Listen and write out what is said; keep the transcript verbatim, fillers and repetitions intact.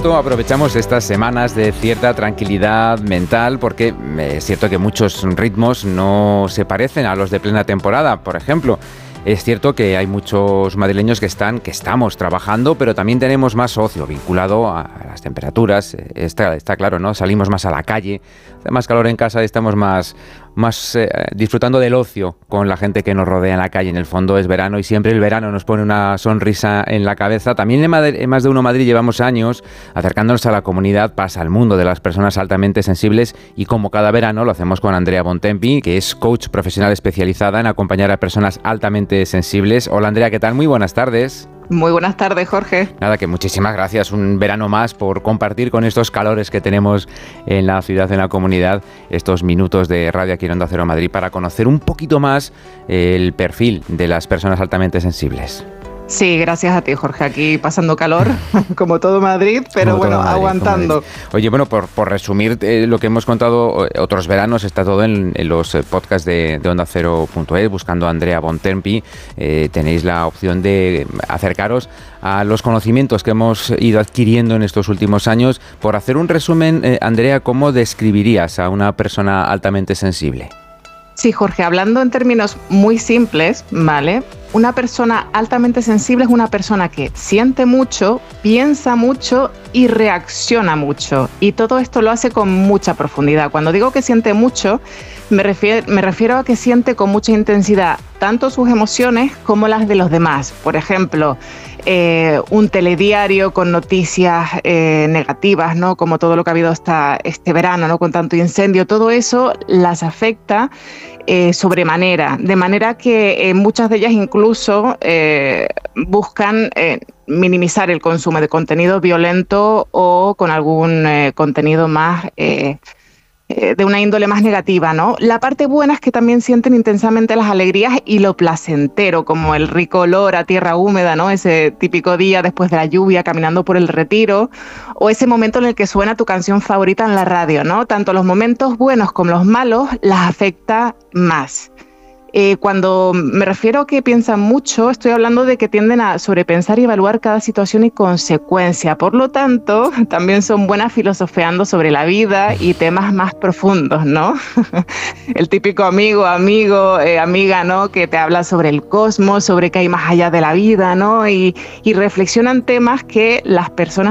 esto aprovechamos estas semanas de cierta tranquilidad mental porque es cierto que muchos ritmos no se parecen a los de plena temporada. Por ejemplo, es cierto que hay muchos madrileños que están, que estamos trabajando, pero también tenemos más ocio vinculado a las temperaturas. Está, está claro, ¿no? Salimos más a la calle, hace más calor en casa y estamos más, más eh, disfrutando del ocio con la gente que nos rodea en la calle. En el fondo es verano y siempre el verano nos pone una sonrisa en la cabeza. También en, Madrid, en Más de Uno Madrid llevamos años acercándonos a la comunidad, pasa al mundo de las personas altamente sensibles, y como cada verano lo hacemos con Andrea Bontempi, que es coach profesional especializada en acompañar a personas altamente sensibles. Hola Andrea, ¿qué tal? Muy buenas tardes. Muy buenas tardes, Jorge. Nada, que muchísimas gracias, un verano más, por compartir con estos calores que tenemos en la ciudad, en la comunidad, estos minutos de radio aquí en Onda Cero Madrid para conocer un poquito más el perfil de las personas altamente sensibles. Sí, gracias a ti, Jorge, aquí pasando calor, como todo Madrid, pero como bueno, Madrid, aguantando. Oye, bueno, por, por resumir eh, lo que hemos contado otros veranos, está todo en, en los podcasts de, de Onda Cero punto es, buscando a Andrea Bontempi. Eh, tenéis la opción de acercaros a los conocimientos que hemos ido adquiriendo en estos últimos años. Por hacer un resumen, eh, Andrea, ¿cómo describirías a una persona altamente sensible? Sí, Jorge, hablando en términos muy simples, ¿vale? Una persona altamente sensible es una persona que siente mucho, piensa mucho y reacciona mucho. Y todo esto lo hace con mucha profundidad. Cuando digo que siente mucho, me refiero, me refiero a que siente con mucha intensidad tanto sus emociones como las de los demás. Por ejemplo, eh, un telediario con noticias eh, negativas, ¿no? Como todo lo que ha habido hasta este verano, ¿no? Con tanto incendio, todo eso las afecta Eh, sobremanera, de manera que eh, muchas de ellas incluso eh, buscan eh, minimizar el consumo de contenido violento o con algún eh, contenido más eh, eh, de una índole más negativa, ¿no? La parte buena es que también sienten intensamente las alegrías y lo placentero, como el rico olor a tierra húmeda, ¿no? Ese típico día después de la lluvia caminando por el Retiro, o ese momento en el que suena tu canción favorita en la radio, ¿no? Tanto los momentos buenos como los malos las afecta más. Eh, cuando me refiero a que piensan mucho, estoy hablando de que tienden a sobrepensar y evaluar cada situación y consecuencia. Por lo tanto, también son buenas filosofeando sobre la vida y temas más profundos, ¿no? El típico amigo, amigo, eh, amiga, ¿no? Que te habla sobre el cosmos, sobre qué hay más allá de la vida, ¿no? Y, y reflexionan temas que las personas